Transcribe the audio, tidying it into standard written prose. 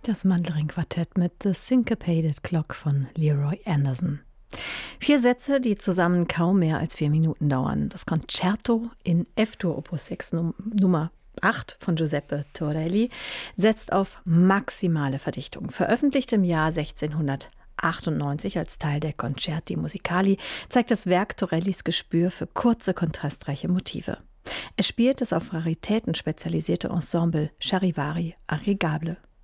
Das Mandarin-Quartett mit The Syncopated Clock von Leroy Anderson. 4 Sätze, die zusammen kaum mehr als 4 Minuten dauern. Das Concerto in F-Dur Opus 6 Nummer 8 von Giuseppe Torelli setzt auf maximale Verdichtung. Veröffentlicht im Jahr 1698 als Teil der Concerti Musicali, zeigt das Werk Torellis Gespür für kurze, kontrastreiche Motive. Es spielt das auf Raritäten spezialisierte Ensemble Charivari Arrigable.